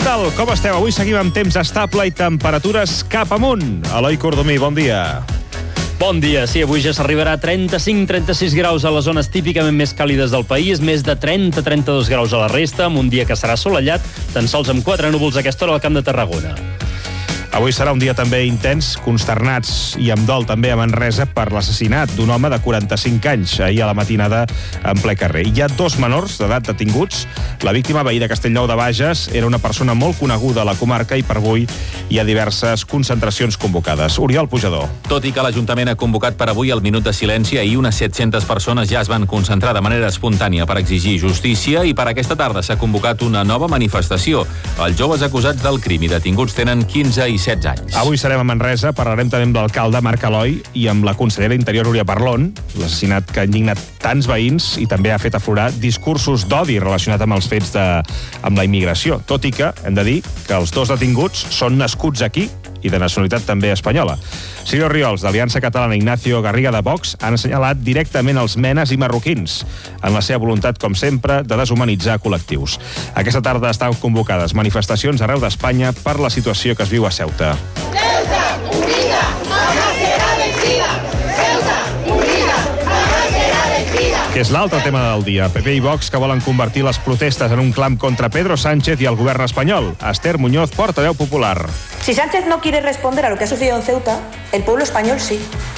tal? Com esteu? Avui seguim amb temps estable i temperatures cap amunt. Eloi Cordomí, bon dia. Bon dia. Sí, avui ja s'arribarà a 35-36 graus a les zones típicament més càlides del país, més de 30-32 graus a la resta, amb un dia que serà assolellat, tan sols amb 4 núvols a aquesta hora al Camp de Tarragona. Avui serà un dia també intens, consternats i amb dol també a Manresa per l'assassinat d'un home de 45 anys ahir a la matinada en ple carrer. Hi ha 2 menors d'edat detinguts. La víctima, veí de Castellnou de Bages, era una persona molt coneguda a la comarca i per avui hi ha diverses concentracions convocades. Oriol Pujador. Tot i que l'Ajuntament ha convocat per avui el minut de silenci, ahir unes 700 persones ja es van concentrar de manera espontània per exigir justícia i per aquesta tarda s'ha convocat una nova manifestació. Els joves acusats del crim i detinguts tenen 15 i 16 anys. Avui serem a Manresa, parlarem també amb l'alcalde Marc Eloi i amb la consellera d'Interior Núria Parlon, l'assassinat que ha indignat tants veïns i també ha fet aflorar discursos d'odi relacionat amb els fets amb la immigració, tot i que hem de dir que els 2 detinguts són nascuts aquí i de nacionalitat també espanyola. Sirio Riols, d'Aliança Catalana, Ignacio Garriga, de Vox, han assenyalat directament els menes i marroquins en la seva voluntat, com sempre, de deshumanitzar col·lectius. Aquesta tarda estan convocades manifestacions arreu d'Espanya per la situació que es viu a Ceuta. Ceuta, unida, jamás será vencida. Ceuta, unida, jamás será vencida. Que és l'altre tema del dia. PP i Vox que volen convertir les protestes en un clam contra Pedro Sánchez i el govern espanyol. Esther Muñoz, portaveu popular. Si Sánchez no quiere responder a lo que ha sucedido en Ceuta, el pueblo español sí.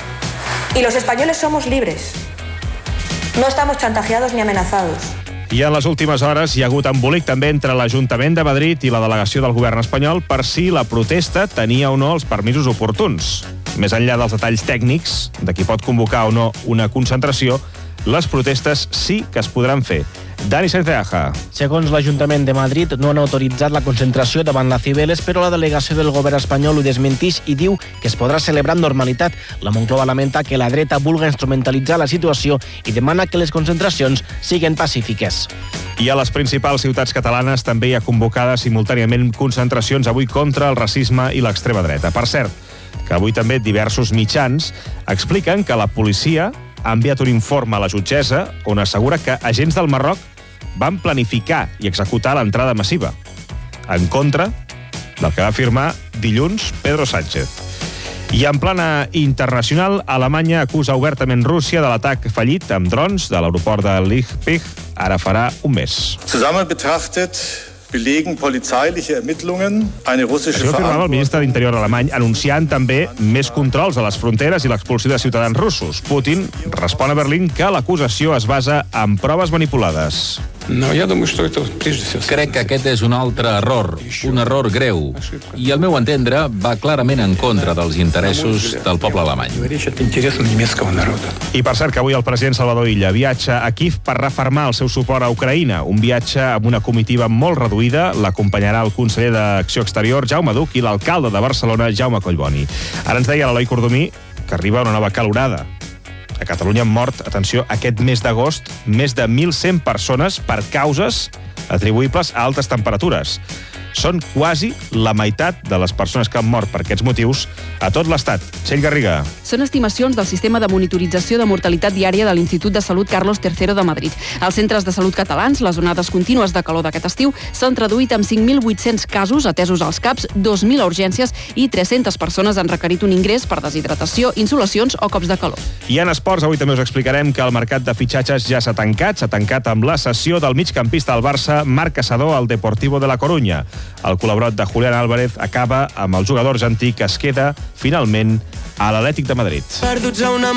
Y los españoles somos libres. No estamos chantajeados ni amenazados. I en les últimes hores hi ha hagut embolic també entre l'Ajuntament de Madrid i la delegació del govern espanyol per si la protesta tenia o no els permisos oportuns. Més enllà dels detalls tècnics de qui pot convocar o no una concentració, les protestes sí que es podran fer. Dani Sáenz de Aja. Segons l'Ajuntament de Madrid, no han autoritzat la concentració davant la Cibeles, però la delegació del govern espanyol ho desmentix i diu que es podrà celebrar amb normalitat. La Moncloa lamenta que la dreta vulga instrumentalitzar la situació i demana que les concentracions siguin pacífiques. I a les principals ciutats catalanes també hi ha convocades simultàniament concentracions avui contra el racisme i l'extrema dreta. Per cert, que avui també diversos mitjans expliquen que la policia ha enviat un informe a la jutgessa on assegura que agents del Marroc van planificar i executar l'entrada massiva, en contra del que va afirmar dilluns Pedro Sánchez. I en plana internacional, Alemanya acusa obertament Rússia de l'atac fallit amb drons de l'aeroport de Leipzig ara farà un mes. Zusammen betrachtet belegen polizeiliche Ermittlungen eine russische Això ho afirmava el ministre d'Interior alemany, anunciant també més controls a les fronteres i l'expulsió de ciutadans russos. Putin respon a Berlín que l'acusació es basa en proves manipulades. Crec que aquest és un altre error, un error greu, i al meu entendre va clarament en contra dels interessos del poble alemany. I per cert que avui el president Salvador Illa viatja a Kíev per refermar el seu suport a Ucraïna, un viatge amb una comitiva molt reduïda. L'acompanyarà el conseller d'Acció Exterior, Jaume Duch, i l'alcalde de Barcelona, Jaume Collboni. Ara ens deia l'Eloi Cordomí que arriba una nova calorada. A Catalunya han mort, atenció, aquest mes d'agost, més de 1.100 persones per causes atribuïbles a altes temperatures. Són quasi la meitat de les persones que han mort per aquests motius a tot l'Estat. Txell Garriga. Són estimacions del sistema de monitorització de mortalitat diària de l'Institut de Salut Carlos III de Madrid. Als centres de salut catalans, les onades contínues de calor d'aquest estiu s'han traduït amb 5.800 casos atesos als CAPs, 2.000 a urgències i 300 persones han requerit un ingrés per deshidratació, insolacions o cops de calor. I en esports, avui també us explicarem que el mercat de fitxatges ja s'ha tancat amb la cessió del migcampista del Barça, Marc Caçador, al Deportivo de la Corunya. El col·laborat de Julián Álvarez acaba amb el jugador argentí que es queda finalment a l'Atlètic de Madrid.